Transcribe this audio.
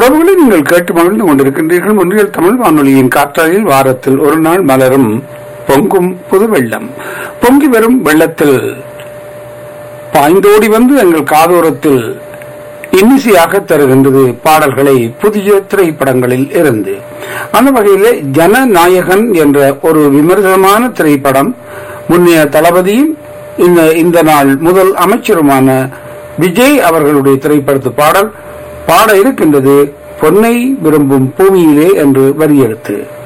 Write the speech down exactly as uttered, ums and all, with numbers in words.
உறவுகளை நீங்கள் கேட்டு மகிழ்ந்து கொண்டிருக்கின்றீர்கள். ஒன்றியல் தமிழ் வானொலியின் காற்றாலில் வாரத்தில் ஒரு நாள் மலரும் பொங்கும் புது வெள்ளம். பொங்கி வரும் வெள்ளத்தில் பாய்ந்தோடி வந்து எங்கள் காதோரத்தில் இன்னிசையாக தருகின்றது பாடல்களை புதிய திரைப்படங்களில் இருந்து. அந்த வகையிலே ஜனநாயகன் என்ற ஒரு விமர்சனமான திரைப்படம் முன்னைய தளபதியும் இந்த இந்த நாள் முதல் அமைச்சருமான விஜய் அவர்களுடைய திரைப்படத்து பாடல் பாட இருக்கின்றது. பொன்னை விரும்பும் பூமியிலே என்று வரியெடுத்து